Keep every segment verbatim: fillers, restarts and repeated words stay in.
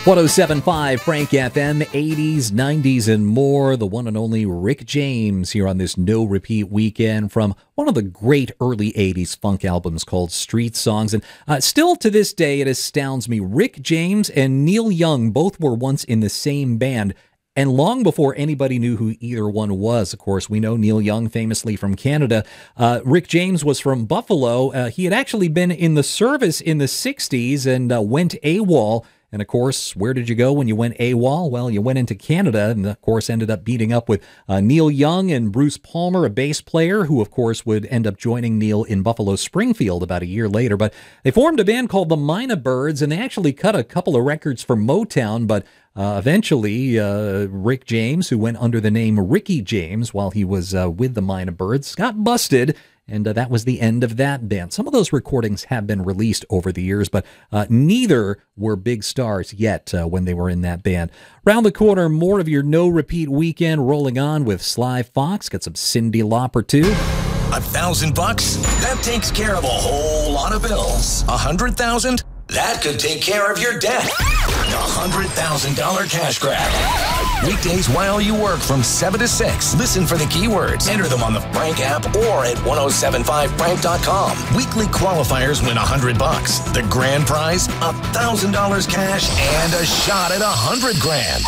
one oh seven point five Frank F M, eighties, nineties, and more. The one and only Rick James here on this no repeat weekend from one of the great early eighties funk albums called Street Songs. And uh, still to this day, it astounds me. Rick James and Neil Young both were once in the same band. And long before anybody knew who either one was, of course, we know Neil Young famously from Canada. Uh, Rick James was from Buffalo. Uh, he had actually been in the service in the sixties and uh, went AWOL. And, of course, where did you go when you went AWOL? Well, you went into Canada and, of course, ended up meeting up with uh, Neil Young and Bruce Palmer, a bass player, who, of course, would end up joining Neil in Buffalo Springfield about a year later. But they formed a band called the Mynah Birds, and they actually cut a couple of records for Motown, but Uh, eventually, uh, Rick James, who went under the name Ricky James while he was uh, with the Mynah Birds, got busted, and uh, that was the end of that band. Some of those recordings have been released over the years, but uh, neither were big stars yet uh, when they were in that band. Round the corner, more of your no-repeat weekend rolling on with Sly Fox. Got some Cyndi Lauper, too. A thousand bucks? That takes care of a whole lot of bills. A hundred thousand? That could take care of your debt. A hundred thousand dollar cash grab. Weekdays while you work from seven to six. Listen for the keywords. Enter them on the Frank app or at ten seventy-five frank dot com. Weekly qualifiers win a hundred bucks. The grand prize, a thousand dollars cash and a shot at a hundred grand.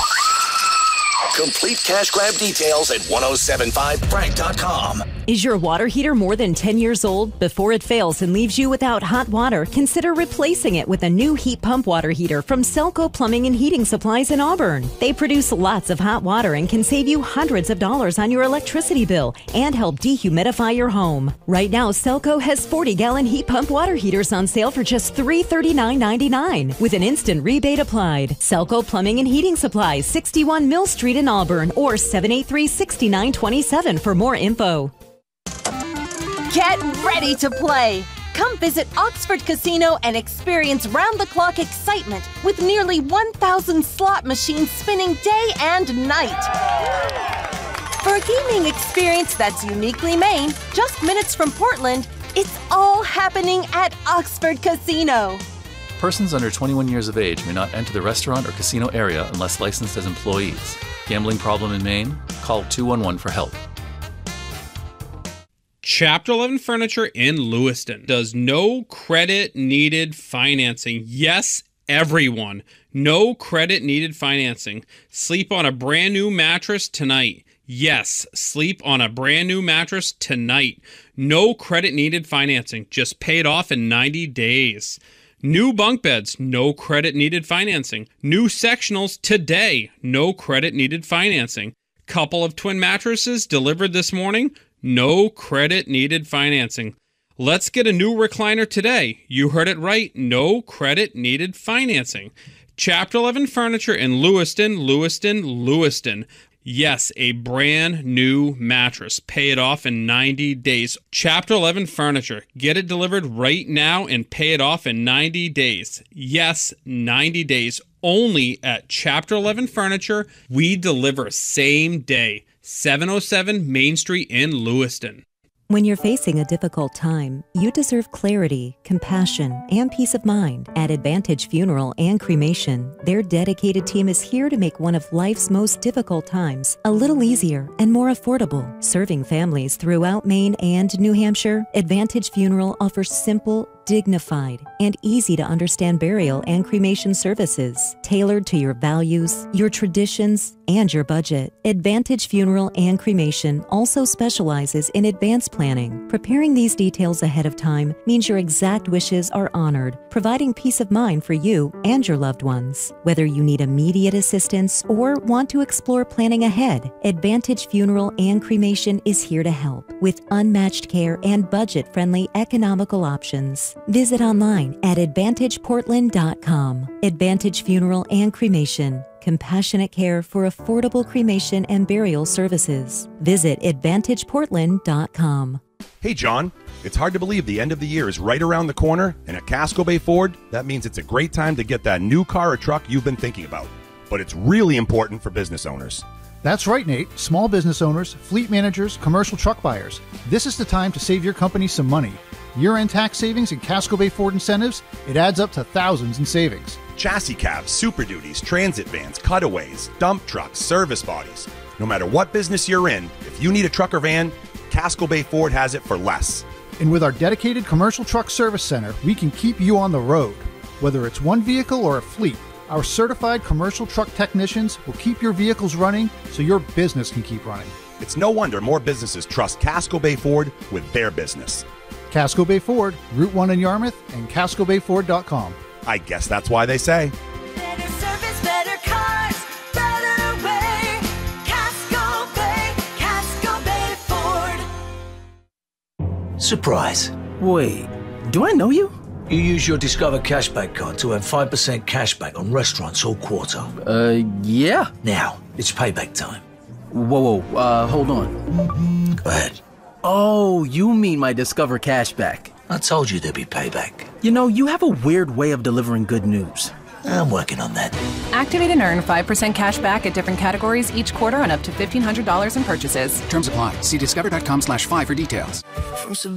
Complete cash grab details at ten seventy-five frank dot com. Is your water heater more than ten years old? Before it fails and leaves you without hot water, consider replacing it with a new heat pump water heater from Selco Plumbing and Heating Supplies in Auburn. They produce lots of hot water and can save you hundreds of dollars on your electricity bill and help dehumidify your home. Right now, Selco has forty gallon heat pump water heaters on sale for just three hundred thirty-nine ninety-nine with an instant rebate applied. Selco Plumbing and Heating Supplies, sixty-one Mill Street in Auburn, or seven eight three, six nine two seven for more info. Get ready to play! Come visit Oxford Casino and experience round-the-clock excitement with nearly one thousand slot machines spinning day and night. For a gaming experience that's uniquely Maine, just minutes from Portland, it's all happening at Oxford Casino. Persons under twenty-one years of age may not enter the restaurant or casino area unless licensed as employees. Gambling problem in Maine? Call two one one for help. Chapter eleven Furniture in Lewiston does no credit needed financing. Yes, everyone. No credit needed financing. Sleep on a brand new mattress tonight. Yes, sleep on a brand new mattress tonight. No credit needed financing. Just pay it off in ninety days. New bunk beds, no credit needed financing. New sectionals today, no credit needed financing. Couple of twin mattresses delivered this morning, no credit needed financing. Let's get a new recliner today. You heard it right, no credit needed financing. Chapter eleven Furniture in Lewiston, Lewiston, Lewiston. Yes, a brand new mattress. Pay it off in ninety days. Chapter eleven Furniture. Get it delivered right now and pay it off in ninety days. Yes, ninety days. Only at Chapter eleven Furniture. We deliver same day. seven oh seven Main Street in Lewiston. When you're facing a difficult time, you deserve clarity, compassion, and peace of mind. At Advantage Funeral and Cremation, their dedicated team is here to make one of life's most difficult times a little easier and more affordable. Serving families throughout Maine and New Hampshire, Advantage Funeral offers simple, dignified, and easy to understand burial and cremation services tailored to your values, your traditions, and your budget. Advantage Funeral and Cremation also specializes in advanced planning. Preparing these details ahead of time means your exact wishes are honored, providing peace of mind for you and your loved ones. Whether you need immediate assistance or want to explore planning ahead, Advantage Funeral and Cremation is here to help with unmatched care and budget-friendly economical options. Visit online at advantage portland dot com. Advantage Funeral and Cremation. Compassionate care for affordable cremation and burial services. Visit advantage portland dot com. Hey, John. It's hard to believe the end of the year is right around the corner, and at Casco Bay Ford, that means it's a great time to get that new car or truck you've been thinking about. But it's really important for business owners. That's right, Nate. Small business owners, fleet managers, commercial truck buyers. This is the time to save your company some money. Year-end tax savings and Casco Bay Ford incentives, it adds up to thousands in savings. chassis cabs, Super Duties, transit vans, cutaways, dump trucks, service bodies. No matter what business you're in, if you need a truck or van, Casco Bay Ford has it for less. And with our dedicated commercial truck service center, we can keep you on the road. Whether it's one vehicle or a fleet, our certified commercial truck technicians will keep your vehicles running so your business can keep running. It's no wonder more businesses trust Casco Bay Ford with their business. Casco Bay Ford, Route one in Yarmouth, and casco bay ford dot com. I guess that's why they say. Better service, better cars, better way. Casco Bay, Casco Bay Ford. Surprise. Wait, do I know you? You use your Discover Cashback card to earn five percent cashback on restaurants all quarter. Uh, yeah. Now, it's payback time. Whoa, whoa, uh, hold on. Go ahead. Oh, you mean my Discover Cashback. I told you there'd be payback. You know, you have a weird way of delivering good news. I'm working on that. Activate and earn five percent cash back at different categories each quarter on up to fifteen hundred dollars in purchases. Terms apply. See discover dot com slash five for details. From some